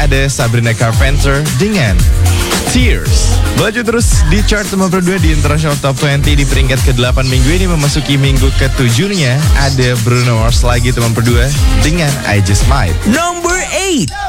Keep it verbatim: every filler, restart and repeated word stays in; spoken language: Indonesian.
ada Sabrina Carpenter dengan Tears. Melaju terus di chart nomor dua di International Top dua puluh di peringkat ke delapan minggu ini memasuki minggu ketujuhnya. Ada Bruno Mars lagi teman berdua dengan I Just Might. Number eight.